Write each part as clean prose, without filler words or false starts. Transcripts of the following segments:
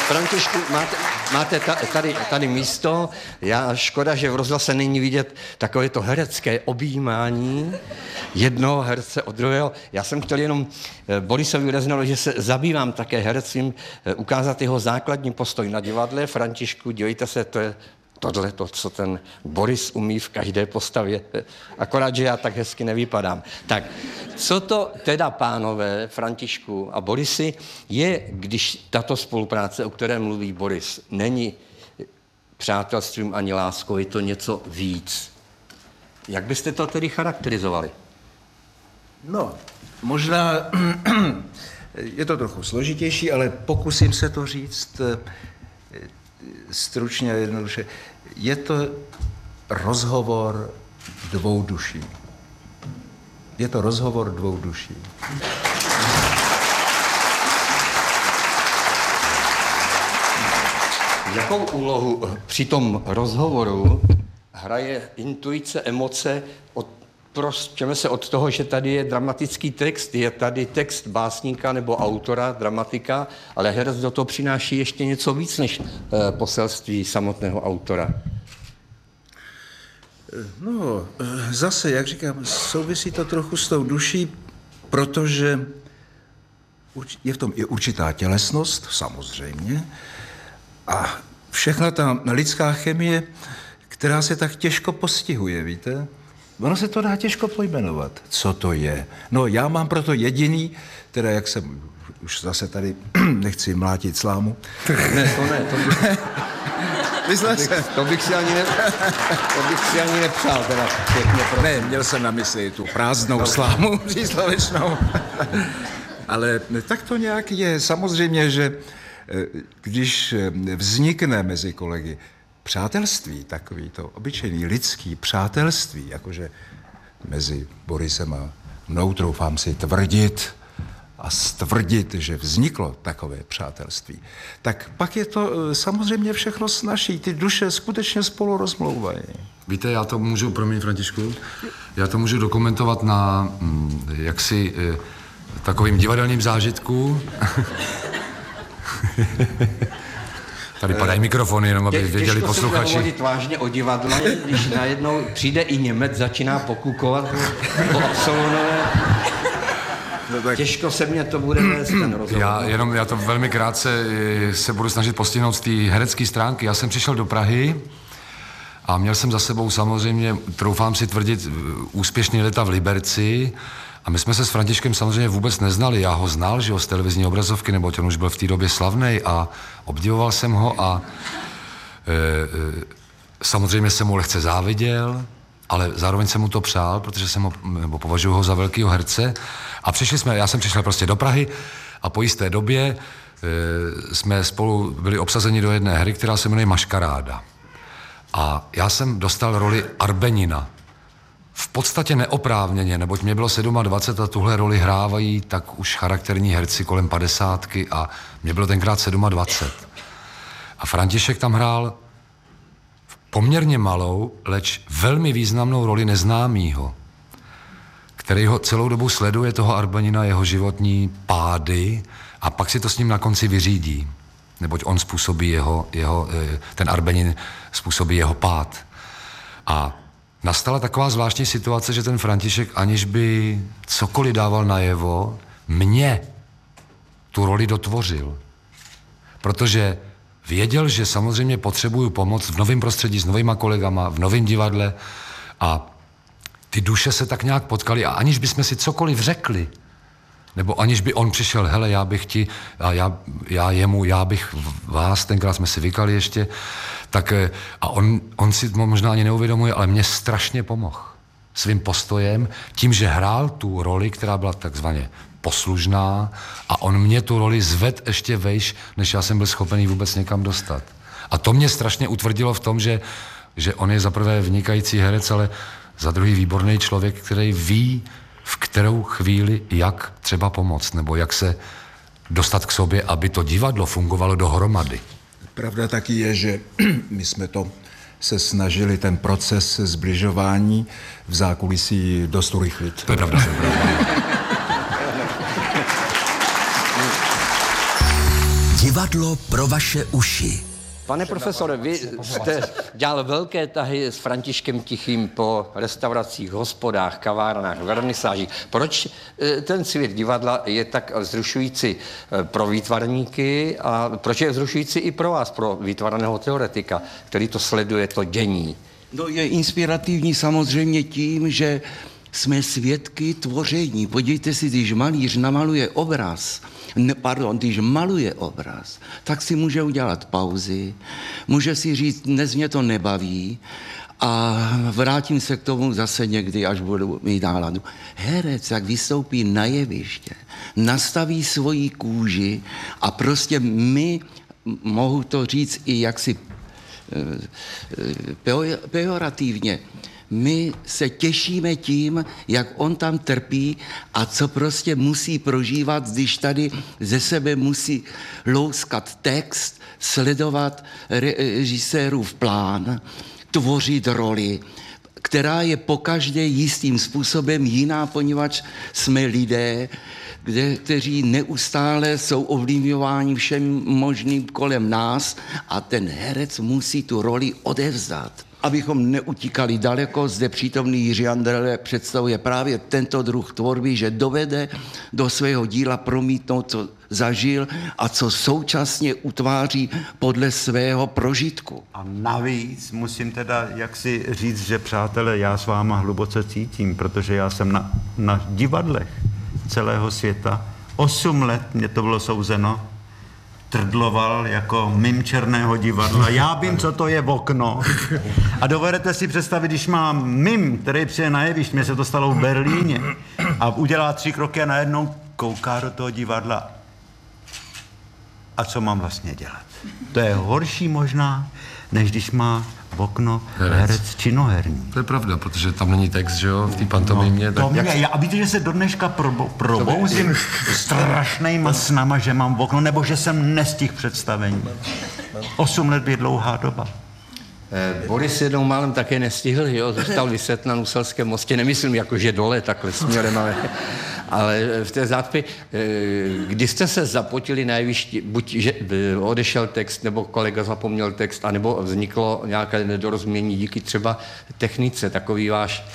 Františku, máte tady místo. Škoda, že v rozhlase není vidět takové to herecké objímání jednoho herce od druhého. Já jsem chtěl jenom Borisovi Reznalovi, že se zabývám také herectvím, ukázat jeho základní postoj na divadle. Františku, dívejte se, to je tohle, to, co ten Boris umí v každé postavě. Akorát, že já tak hezky nevypadám. Tak, co to teda, pánové, Františku a Borisi, je, když tato spolupráce, o které mluví Boris, není přátelstvím ani láskou, je to něco víc. Jak byste to tedy charakterizovali? No, možná je to trochu složitější, ale pokusím se to říct stručně a jednoduše. Je to rozhovor dvou duší. Je to rozhovor dvou duší. Jakou úlohu při tom rozhovoru hraje intuice, emoce, odprostíme se od toho, že tady je dramatický text, je tady text básníka nebo autora, dramatika, ale herec do toho přináší ještě něco víc než poselství samotného autora. No, zase, jak říkám, souvisí to trochu s tou duší, protože je v tom i určitá tělesnost, samozřejmě, a všechna ta lidská chemie, která se tak těžko postihuje, víte? Ono se to dá těžko pojmenovat, co to je. No, já mám proto jediný, teda jak jsem, už zase tady nechci mlátit slámu. Ne, to bych si ani nepřál, teda pěkně. Ne, měl jsem na mysli tu prázdnou slámu příslovečnou. Ale tak to nějak je. Samozřejmě, že když vznikne mezi kolegy přátelství, takový to obyčejný lidský přátelství, jakože mezi Borisem a mnou, troufám si tvrdit a stvrdit, že vzniklo takové přátelství, tak pak je to samozřejmě všechno snazší. Ty duše skutečně spolu rozmlouvají. Víte, já to můžu, promiň Františku, já to můžu dokumentovat na jaksi takovým divadelním zážitku. Tady padají mikrofony, jenom aby věděli posluchači. Těžko se mluvit vážně o divadle, když najednou přijde i Němec, začíná pokukovat po absolvové. No tak... Těžko se mě to bude vést ten rozhovor. Já to velmi krátce se budu snažit postihnout z té herecké stránky. Já jsem přišel do Prahy a měl jsem za sebou samozřejmě, troufám si tvrdit, úspěšný léta v Liberci. A my jsme se s Františkem samozřejmě vůbec neznali. Já ho znal, že z televizní obrazovky, neboť on už byl v té době slavnej a obdivoval jsem ho a samozřejmě jsem mu lehce záviděl, ale zároveň jsem mu to přál, protože jsem ho, nebo považuji ho za velkýho herce. A já jsem přišel prostě do Prahy a po jisté době jsme spolu byli obsazeni do jedné hry, která se jmenuje Maškaráda. A já jsem dostal roli Arbenina. V podstatě neoprávněně, neboť mě bylo 27 a tuhle roli hrávají tak už charakterní herci kolem 50 a mě bylo tenkrát 27. A František tam hrál poměrně malou, leč velmi významnou roli neznámýho, který ho celou dobu sleduje, toho Arbenina, jeho životní pády a pak si to s ním na konci vyřídí, neboť on způsobí ten Arbenin způsobí jeho pád. A nastala taková zvláštní situace, že ten František, aniž by cokoliv dával najevo, mě tu roli dotvořil. Protože věděl, že samozřejmě potřebuju pomoc v novém prostředí s novýma kolegama, v novém divadle a ty duše se tak nějak potkaly a aniž bychom si cokoliv řekli, nebo aniž by on přišel, hele, já bych vás, tenkrát jsme si vykali ještě, tak a on si možná ani neuvědomuje, ale mě strašně pomohl svým postojem, tím, že hrál tu roli, která byla takzvaně poslužná a on mě tu roli zved ještě vejš, než já jsem byl schopený vůbec někam dostat. A to mě strašně utvrdilo v tom, že on je za prvé vynikající herec, ale za druhý výborný člověk, který ví, v kterou chvíli jak třeba pomoct, nebo jak se dostat k sobě, aby to divadlo fungovalo dohromady. Pravda taky je, že my jsme se snažili ten proces zbližování v zákulisí dost urychlit. To je pravda. Divadlo pro vaše uši. Pane profesore, vy jste dělal velké tahy s Františkem Tichým po restauracích, hospodách, kavárnách, vernisážích. Proč ten svět divadla je tak vzrušující pro výtvarníky a proč je vzrušující i pro vás, pro výtvarného teoretika, který to sleduje, to dění? No, je inspirativní samozřejmě tím, že jsme svědky tvoření. Podívejte si, když malíř namaluje obraz, když maluje obraz, tak si může udělat pauzy, může si říct, dnes mě to nebaví a vrátím se k tomu zase někdy, až budu mít náladu. Herec, jak vystoupí na jeviště, nastaví svoji kůži a prostě mohu to říct i jaksi pejorativně, my se těšíme tím, jak on tam trpí a co prostě musí prožívat, když tady ze sebe musí louskat text, sledovat režisérův plán, tvořit roli, která je pokaždé jistým způsobem jiná, poněvadž jsme lidé, kteří neustále jsou ovlivňováni všem možným kolem nás a ten herec musí tu roli odevzdat. Abychom neutíkali daleko, zde přítomný Jiří Anderle představuje právě tento druh tvorby, že dovede do svého díla promítnout, co zažil a co současně utváří podle svého prožitku. A navíc musím teda jaksi říct, že přátelé, já s váma hluboce cítím, protože já jsem na divadlech celého světa 8 let, mě to bylo souzeno, trdloval jako mim černého divadla. Já vím, co to je v okno. A dovedete si představit, když má mim, který přijde na jeviště, mě se to stalo v Berlíně, a udělá 3 kroky a najednou kouká do toho divadla. A co mám vlastně dělat? To je horší možná, než když má v okno herec činoherní. To je pravda, protože tam není text, že jo, v té pantomimě. No, a víte, že se do dneška probouzím strašnýma snama, že mám v okno, nebo že jsem nestihl představení. 8 let je dlouhá doba. Boris jednou málem také nestihl, jo, zůstal vyset na Nuselském mostě, nemyslím jako, že dole takhle směrem, ale v té zácpě, kdy jste se zapotili na jevišti, buď že odešel text, nebo kolega zapomněl text, anebo vzniklo nějaké nedorozumění díky třeba technice, takový váš...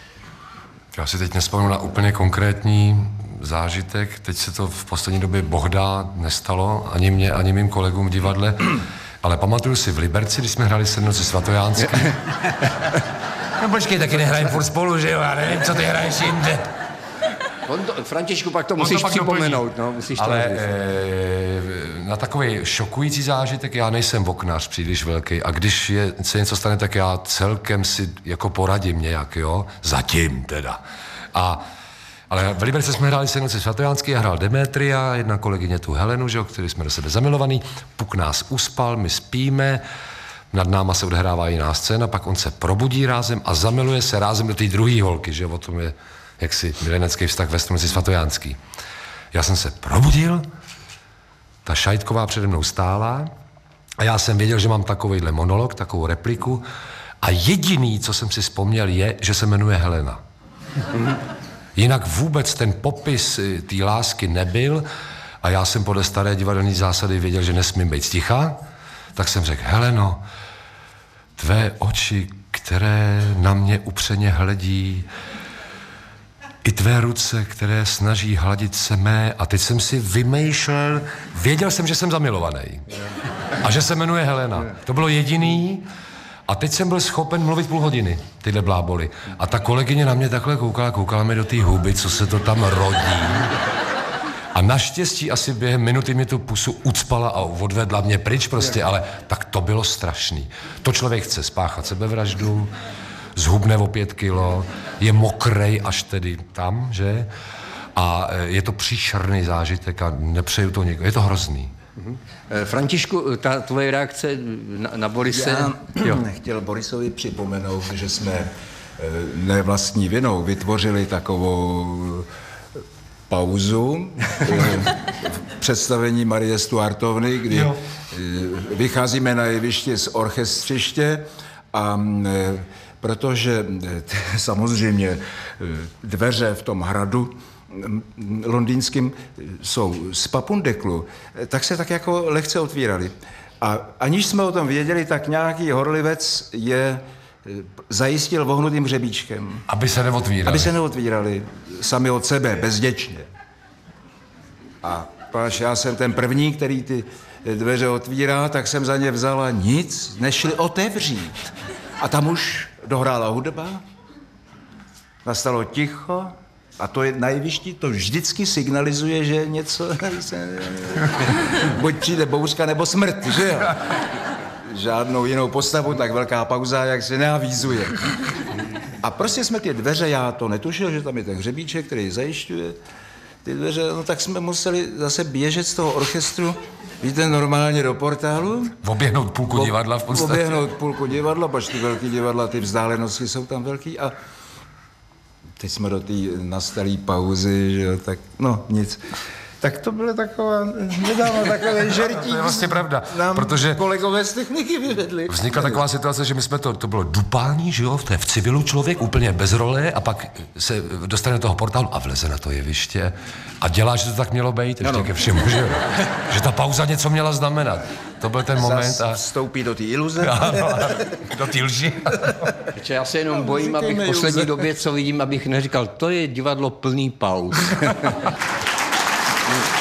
Já si teď nespomínám na úplně konkrétní zážitek, teď se to v poslední době bohdá nestalo, ani mě, ani mým kolegům v divadle, ale pamatuju si v Liberci, když jsme hráli Sednoci svatojánský. No počkej, taky nehrajeme furt spolu, že jo, já nevím, co ty hraješ jinde. Františku, pak to musíš připomenout, no, musíš to na takový šokující zážitek, já nejsem oknář příliš velký a když se něco stane, tak já celkem si jako poradím nějak, jo, zatím teda. Ale v Liberci jsme hráli Sednoci svatojánský, já hrál Demetria, jedna kolegyně tu Helenu, že jo, který jsme do sebe zamilovaný, Puk nás uspal, my spíme, nad náma se odehrává jiná scéna, pak on se probudí rázem a zamiluje se rázem do té druhé holky, že jo, o tom je jaksi milenecký vztah ve Sednoci svatojánský. Já jsem se probudil, ta Šajtková přede mnou stála a já jsem věděl, že mám takovejhle monolog, takovou repliku a jediný, co jsem si vzpomněl, je, že se jmenuje Helena. Jinak vůbec ten popis té lásky nebyl a já jsem podle staré divadelní zásady věděl, že nesmím být ticha, tak jsem řekl, Heleno, tvé oči, které na mě upřeně hledí, i tvé ruce, které snaží hladit se mé, a teď jsem si vymýšlel, věděl jsem, že jsem zamilovaný a že se jmenuje Helena. To bylo jediný. A teď jsem byl schopen mluvit půl hodiny, tyhle bláboli. A ta kolegyně na mě takhle koukala mi do té huby, co se to tam rodí. A naštěstí asi během minuty mě tu pusu ucpala a odvedla mě pryč prostě, ale tak to bylo strašný. To člověk chce spáchat sebevraždu, zhubne o 5 kilo, je mokrej až tedy tam, že? A je to příšerný zážitek a nepřeju to někoho. Je to hrozný. Františku, ta tvoje reakce na Borise? Já chtěl Borisovi připomenout, že jsme ne vlastní vinou vytvořili takovou pauzu v představení Marie Stuartovny, kdy vycházíme na jeviště z orchestřiště a protože samozřejmě dveře v tom hradu londýnským jsou z Papundeklu, tak se tak jako lehce otvírali. A aniž jsme o tom věděli, tak nějaký horlivec je zajistil vohnutým hřebíčkem. Aby se neotvírali. Aby se neotvírali sami od sebe, bezděčně. A páš, já jsem ten první, který ty dveře otvírá, tak jsem za ně vzala nic, nešli otevřít. A tam už dohrála hudba, nastalo ticho a to je na jevišti, to vždycky signalizuje, že něco buď přijde bouřka nebo smrt, že jo? Žádnou jinou postavu, tak velká pauza, jak se neavízuje. A prostě jsme ty dveře, já to netušil, že tam je ten hřebíček, který zajišťuje ty dveře, no tak jsme museli zase běžet z toho orchestru, víte, normálně do portálu. Oběhnout půlku divadla v podstatě. Oběhnout půlku divadla, pač ty velký divadla, ty vzdálenosti jsou tam velký a teď jsme do té nastalé pauzy, že jo, tak no nic. Tak to bylo taková, nedávno takové žertí. To je vlastně pravda, nám protože kolegové z techniky vyvedli. Vznikla taková situace, že my jsme to bylo dupání, že jo, v civilu člověk, úplně bez role a pak se dostane do toho portálu a vleze na to jeviště a dělá, že to tak mělo být, ještě ke všemu, že jo. Že ta pauza něco měla znamenat. To byl ten moment a... Vstoupí do té iluze. Do té lži. Já se jenom bojím, abych v poslední době, co vidím, abych neříkal, to je divadlo plný pauz.